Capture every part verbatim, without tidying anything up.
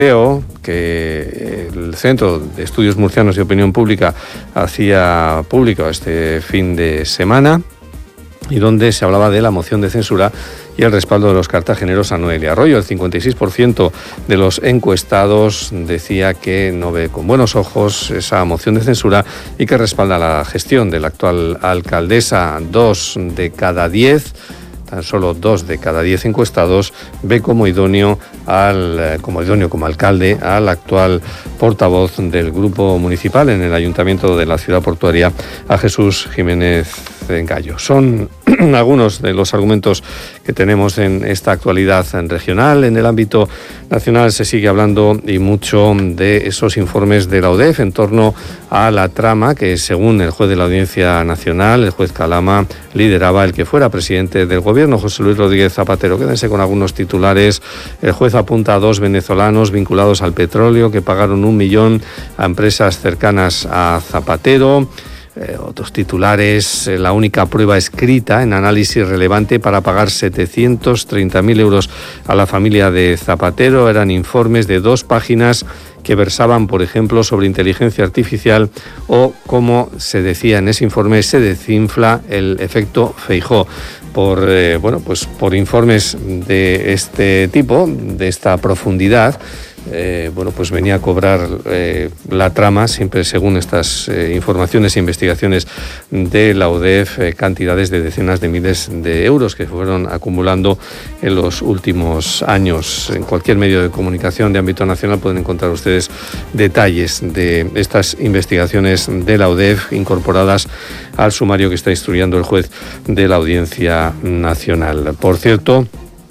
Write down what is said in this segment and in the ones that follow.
Creo que el Centro de Estudios Murcianos de Opinión Pública hacía público este fin de semana y donde se hablaba de la moción de censura y el respaldo de los cartageneros a Noelia Arroyo. El cincuenta y seis por ciento de los encuestados decía que no ve con buenos ojos esa moción de censura y que respalda la gestión de la actual alcaldesa. Dos de cada diez... Tan solo dos de cada diez encuestados ve como idóneo al como idóneo como alcalde al actual portavoz del grupo municipal en el Ayuntamiento de la Ciudad Portuaria, a Jesús Jiménez Gallo. Son algunos de los argumentos que tenemos en esta actualidad regional. En el ámbito nacional se sigue hablando y mucho de esos informes de la U D E F en torno a la trama que, según el juez de la Audiencia Nacional, el juez Calama, lideraba el que fuera presidente del gobierno, José Luis Rodríguez Zapatero. Quédense con algunos titulares. El juez apunta a dos venezolanos vinculados al petróleo que pagaron un millón a empresas cercanas a Zapatero. Eh, otros titulares, eh, la única prueba escrita en análisis relevante para pagar setecientos treinta mil euros a la familia de Zapatero eran informes de dos páginas que versaban, por ejemplo, sobre inteligencia artificial o, como se decía en ese informe, se desinfla el efecto Feijóo. Por, eh, bueno, pues por informes de este tipo, de esta profundidad, Eh, bueno, pues venía a cobrar eh, la trama, siempre según estas eh, informaciones e investigaciones de la U D E F, eh, cantidades de decenas de miles de euros que fueron acumulando en los últimos años. En cualquier medio de comunicación de ámbito nacional pueden encontrar ustedes detalles de estas investigaciones de la U D E F incorporadas al sumario que está instruyendo el juez de la Audiencia Nacional. Por cierto,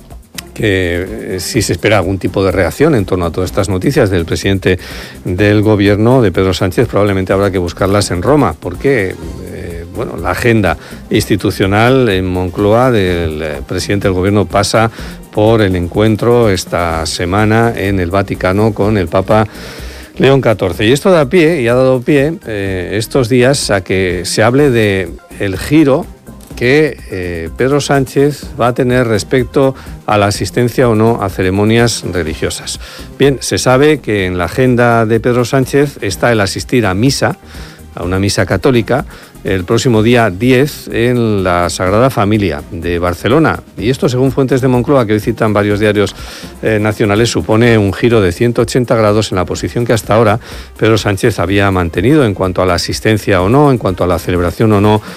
que si se espera algún tipo de reacción en torno a todas estas noticias del presidente del gobierno, de Pedro Sánchez, probablemente habrá que buscarlas en Roma, porque eh, bueno, la agenda institucional en Moncloa del eh, presidente del gobierno pasa por el encuentro esta semana en el Vaticano con el Papa León catorce. Y esto da pie, y ha dado pie eh, estos días a que se hable de el giro que eh, Pedro Sánchez va a tener respecto a la asistencia o no a ceremonias religiosas. Bien, se sabe que en la agenda de Pedro Sánchez está el asistir a misa, a una misa católica, el próximo día diez en la Sagrada Familia de Barcelona. Y esto, según fuentes de Moncloa, que hoy citan varios diarios eh, nacionales, supone un giro de ciento ochenta grados en la posición que hasta ahora Pedro Sánchez había mantenido en cuanto a la asistencia o no, en cuanto a la celebración o no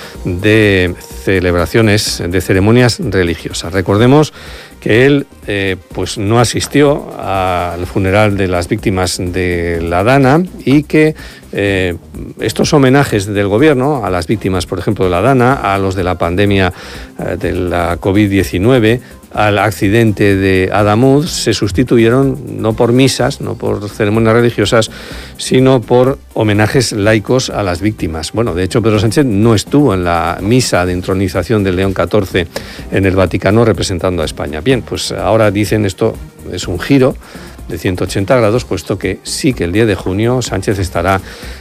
de celebraciones, de ceremonias religiosas. Recordemos que él eh, pues no asistió al funeral de las víctimas de la Dana y que eh, estos homenajes del gobierno a las víctimas, por ejemplo, de la Dana, a los de la pandemia eh, de la covid diecinueve, al accidente de Adamuz, se sustituyeron no por misas, no por ceremonias religiosas, sino por homenajes laicos a las víctimas. Bueno, de hecho, Pedro Sánchez no estuvo en la misa de entronización del León catorce en el Vaticano representando a España. Bien, pues ahora dicen esto es un giro de ciento ochenta grados, puesto que sí que el diez de junio Sánchez estará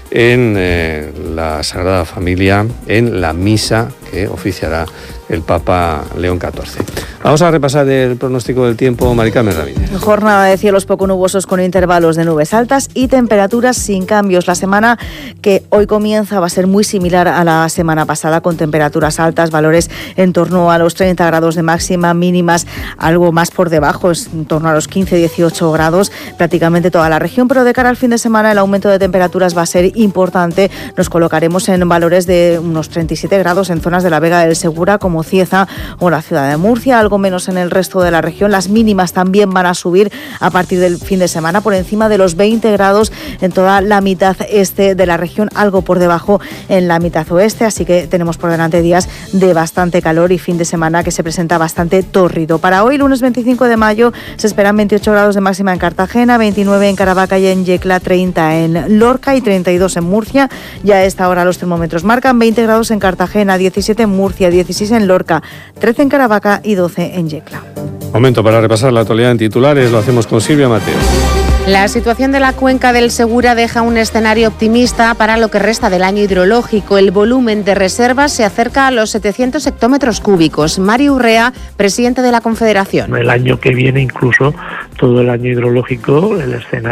en eh, la Sagrada Familia, en la misa que oficiará el Papa León catorce. Vamos a repasar el pronóstico del tiempo, Mari Carmen Ramírez. Jornada de cielos poco nubosos con intervalos de nubes altas y temperaturas sin cambios. La semana que hoy comienza va a ser muy similar a la semana pasada, con temperaturas altas, valores en torno a los treinta grados de máxima, mínimas algo más por debajo, es en torno a los quince a dieciocho grados, prácticamente toda la región, pero de cara al fin de semana el aumento de temperaturas va a ser importante. Nos colocaremos en valores de unos treinta y siete grados en zonas de la Vega del Segura como Cieza o la ciudad de Murcia, algo menos en el resto de la región. Las mínimas también van a subir a partir del fin de semana por encima de los veinte grados en toda la mitad este de la región, algo por debajo en la mitad oeste, así que tenemos por delante días de bastante calor y fin de semana que se presenta bastante tórrido. Para hoy, lunes veinticinco de mayo, se esperan veintiocho grados de máxima en Cartagena, veintinueve en Caravaca y en Yecla, treinta en Lorca y treinta y dos en Murcia. Ya a esta hora los termómetros marcan veinte grados en Cartagena, diecisiete en Murcia, dieciséis en Lorca, trece en Caravaca y doce en Yecla. Momento para repasar la actualidad en titulares, lo hacemos con Silvia Mateo. La situación de la cuenca del Segura deja un escenario optimista para lo que resta del año hidrológico. El volumen de reservas se acerca a los setecientos hectómetros cúbicos. Mario Urrea, presidente de la Confederación. El año que viene, incluso todo el año hidrológico, el escenario